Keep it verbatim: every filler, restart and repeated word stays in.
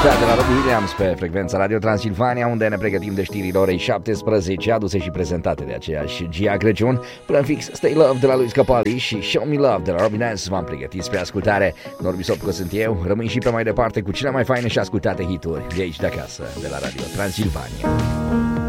ascultat de la Robbie Williams pe frecvența Radio Transilvania, unde ne pregătim de știrile orei șaptesprezece, aduse și prezentate de aceeași Gia Crăciun. Până fix Stay Love de la lui Scapaldi și Show Me Love de la Robin S. V-am pregătit spre ascultare. Norbi Sopco sunt eu, rămâi și pe mai departe cu cele mai faine și ascultate hituri de aici de acasă, de la Radio Transilvania.